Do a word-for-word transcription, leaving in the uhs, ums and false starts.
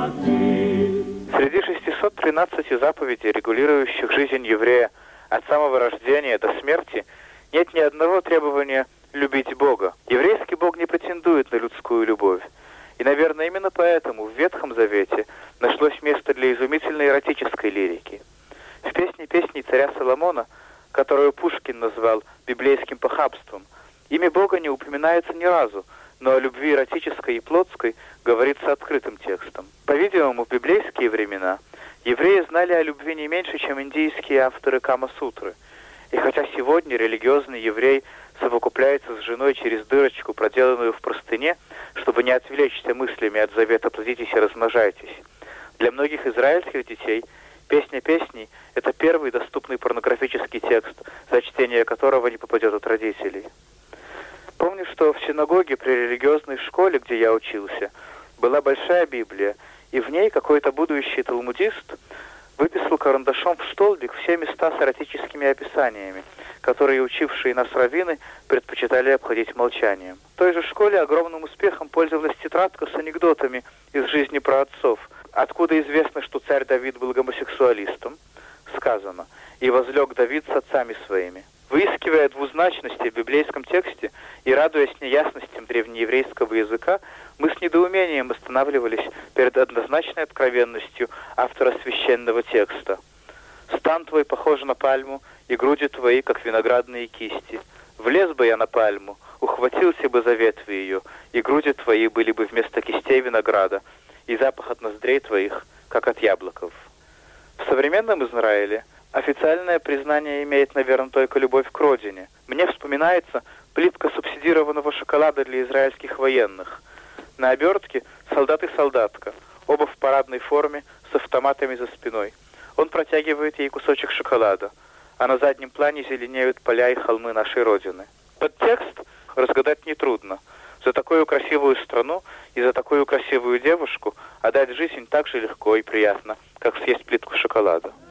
Среди шестисот тринадцати заповедей, регулирующих жизнь еврея от самого рождения до смерти, нет ни одного требования любить Бога. Еврейский Бог не претендует на людскую любовь. И, наверное, именно поэтому в Ветхом Завете нашлось место для изумительной эротической лирики. В «Песне песней» царя Соломона, которую Пушкин назвал библейским похабством, имя Бога не упоминается ни разу, но о любви эротической и плотской говорится открытым текстом. По-видимому, в библейские времена евреи знали о любви не меньше, чем индийские авторы Кама-сутры. И хотя сегодня религиозный еврей совокупляется с женой через дырочку, проделанную в простыне, чтобы не отвлечься мыслями от завета «плодитесь и размножайтесь», для многих израильских детей «Песня песней» — это первый доступный порнографический текст, за чтение которого не попадет от родителей. Помню, что в синагоге при религиозной школе, где я учился, была большая Библия, и в ней какой-то будущий талмудист выписал карандашом в столбик все места с эротическими описаниями, которые учившие нас раввины предпочитали обходить молчанием. В той же школе огромным успехом пользовалась тетрадка с анекдотами из жизни праотцов. Откуда известно, что царь Давид был гомосексуалистом? Сказано: «И возлег Давид с отцами своими». Выискивая двузначности в библейском тексте и радуясь неясностям древнееврейского языка, мы с недоумением останавливались перед однозначной откровенностью автора священного текста. «Стан твой похож на пальму, и груди твои, как виноградные кисти. Влез бы я на пальму, ухватился бы за ветви ее, и груди твои были бы вместо кистей винограда, и запах от ноздрей твоих, как от яблоков». В современном Израиле официальное признание имеет, наверное, только любовь к родине. Мне вспоминается плитка субсидированного шоколада для израильских военных. На обертке солдат и солдатка, оба в парадной форме, с автоматами за спиной. Он протягивает ей кусочек шоколада, а на заднем плане зеленеют поля и холмы нашей Родины. Подтекст разгадать нетрудно. За такую красивую страну и за такую красивую девушку отдать жизнь так же легко и приятно, как съесть плитку шоколада.